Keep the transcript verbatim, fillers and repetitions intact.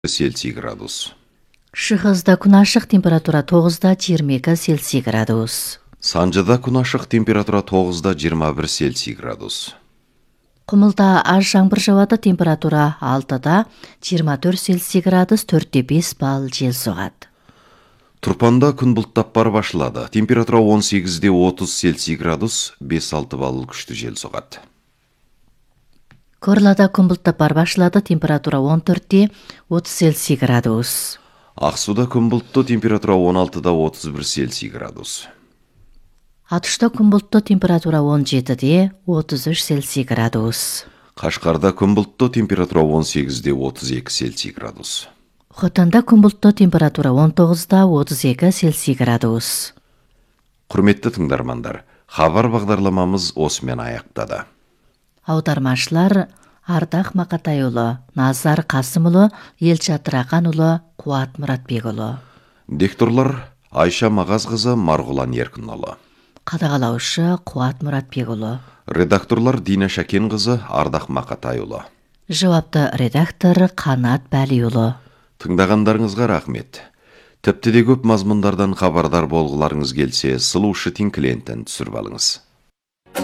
Цельсий градус. Шығысда күн ашық, температура тоғызда жиырма екі Цельсий градус. Санжыда күн ашық, температура тоғызда жиырма бір Цельсий градус. Құмылда аз жаңбыр жауады, температура алтыда жиырма төрт Цельсий градус, төртте бес балл жел соғады. Тұрпанда күн бұлттап бар башылады. Температура он сегізде отыз Цельсий градус, бес алты балл күшті жел соғады. Корлада күн бұлттап бар башылады, температура он төртте отыз Цельсий градус. Ақсуда күн бұлтты, температура он алтыда отыз бір Цельсий градус. Атышта күн бұлтты, температура он жетіде отыз үш Цельсий градус. Қашқарда күн бұлтты, температура он сегізде отыз екі Цельсий градус. Хотанда күн бұлтты, температура он тоғызда отыз екі Цельсий градус. Құрметті тыңдармандар, хабар бағдарламамыз осымен аяқтады. Аудармашылар Ардақ Мақатайұлы, Назар Қасымұлы, Елшат Рақанұлы, Қуат Мұратбекұлы. Дикторлар Айша Мағазқызы, Марғұлан Еркінұлы. Қадағалаушы Қуат Мұратбекұлы. Редакторлар Дина Шакенқызы, Ардақ Мақатайұлы. Жауапты редактор Қанат Бәлиұлы. Тыңдағандарыңызға рахмет. Тіпті де көп мазмұндардан хабардар болғыларыңыз келсе, сылушы тинклентін түсіріп алыңыз.